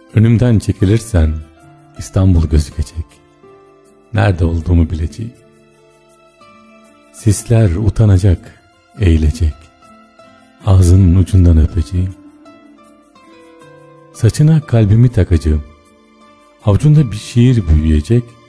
Önümden çekilirsen İstanbul gözükecek. Nerede olduğumu bileceğim. Sisler utanacak, eğilecek. Ağzının ucundan öpeceğim. Saçına kalbimi takacağım. Avucunda bir şiir büyüyecek.